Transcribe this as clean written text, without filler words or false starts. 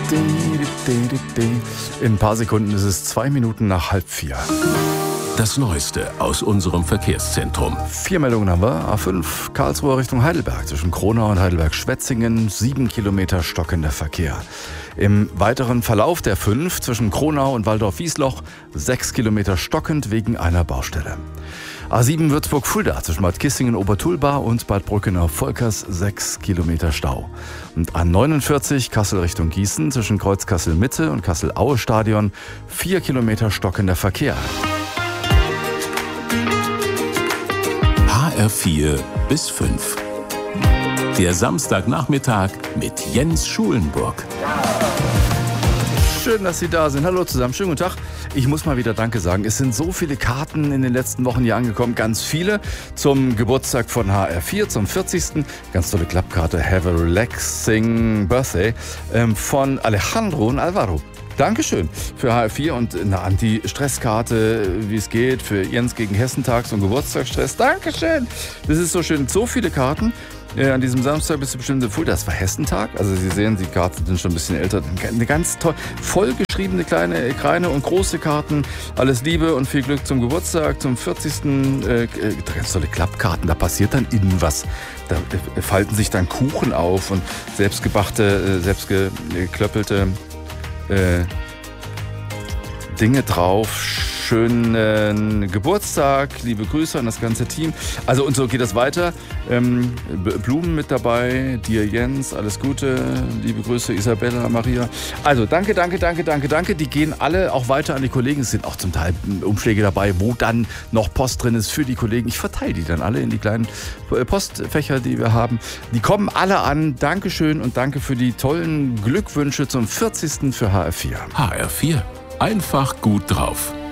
In ein paar Sekunden ist es 2 Minuten nach 3:30. Das Neueste aus unserem Verkehrszentrum. 4 Meldungen haben wir. A5 Karlsruhe Richtung Heidelberg. Zwischen Kronau und Heidelberg-Schwetzingen 7 Kilometer stockender Verkehr. Im weiteren Verlauf der 5 zwischen Kronau und Waldorf-Wiesloch 6 Kilometer stockend wegen einer Baustelle. A7 Würzburg-Fulda zwischen Bad Kissingen, Obertulba und Bad Brückenau-Volkers 6 Kilometer Stau. Und A49 Kassel Richtung Gießen zwischen Kreuz Kassel-Mitte und Kassel-Aue-Stadion 4 Kilometer stockender Verkehr. HR4 bis 5. Der Samstagnachmittag mit Jens Schulenburg. Schön, dass Sie da sind. Hallo zusammen, schönen guten Tag. Ich muss mal wieder Danke sagen. Es sind so viele Karten in den letzten Wochen hier angekommen. Ganz viele zum Geburtstag von HR4, zum 40. Ganz tolle Klappkarte, Have a Relaxing Birthday von Alejandro und Alvaro. Dankeschön für HR4 und eine Anti-Stress-Karte, wie es geht, für Jens gegen Hessentags- und Geburtstagsstress. Dankeschön. Das ist so schön. So viele Karten. An diesem Samstag bist du bestimmt in Fulda. Das war Hessentag. Also Sie sehen, die Karten sind schon ein bisschen älter. Eine ganz toll, vollgeschriebene kleine und große Karten. Alles Liebe und viel Glück zum Geburtstag, zum 40. Ganz tolle Klappkarten. Da passiert dann innen was. Da falten sich dann Kuchen auf und selbstgeklöppelte Dinge drauf. Schönen Geburtstag, liebe Grüße an das ganze Team. Also und so geht das weiter. Blumen mit dabei, dir Jens, alles Gute, liebe Grüße Isabella, Maria. Also danke. Die gehen alle auch weiter an die Kollegen. Es sind auch zum Teil Umschläge dabei, wo dann noch Post drin ist für die Kollegen. Ich verteile die dann alle in die kleinen Postfächer, die wir haben. Die kommen alle an. Dankeschön und danke für die tollen Glückwünsche zum 40. für HR4. HR4. Einfach gut drauf.